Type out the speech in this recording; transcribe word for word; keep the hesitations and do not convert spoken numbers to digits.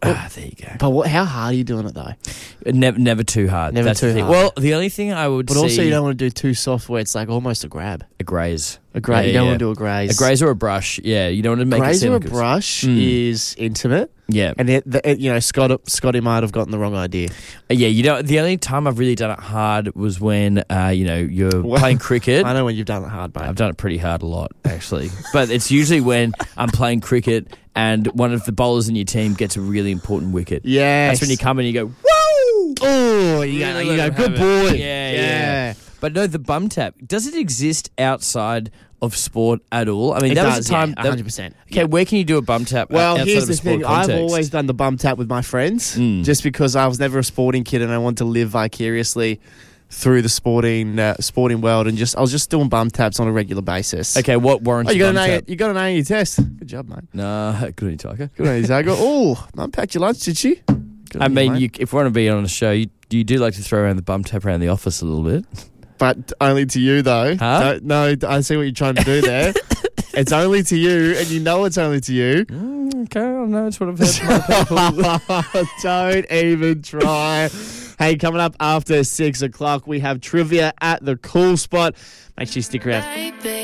Ah, there you go. But what, how hard are you doing it, though? Never, never too hard. Never That's too the thing. hard. Well, the only thing I would But see... also, you don't want to do too soft where it's like almost a grab. A graze. A gra- Yeah, you don't yeah. want to do a graze. A graze or a brush. Yeah, you don't want to make graze it seem or a like it's- brush Mm. is intimate. Yeah. And, it, the, it, you know, Scott, Scotty might have gotten the wrong idea. Uh, Yeah, you know, the only time I've really done it hard was when, uh, you know, you're Well, playing cricket. I know when you've done it hard, mate. I've done it pretty hard a lot, actually. But it's usually when I'm playing cricket and one of the bowlers in your team gets a really important wicket. Yes. That's when you come in and you go, woo! Oh, you go, Really you go let good him have boy. it. Yeah, yeah. But no, the bum tap, does it exist outside of sport at all? I mean, It that does, was a time... yeah, that- one hundred percent. Okay, where can you do a bum tap Well, outside here's of a the sport thing. context? I've always done the bum tap with my friends Mm. just because I was never a sporting kid and I wanted to live vicariously through the sporting uh, sporting world, and just I was just doing bum taps on a regular basis. Okay, what warrants Oh, you a got an bum A. tap? You got an A in your test. Good job, mate. Nah, good on you, Tiger. Good on you, Zago. Oh, Mum packed your lunch, did she? Good I on mean, mate. you, if we want to be on a show, you, you do like to throw around the bum tap around the office a little bit. But only to you, though. Huh? Don't- no, I see what you're trying to do there. It's only to you, and you know it's only to you. Mm, okay, I don't know. It's what I've heard from other people. Don't even try. Hey, coming up after six o'clock, we have trivia at the Cool Spot. Make sure you stick around.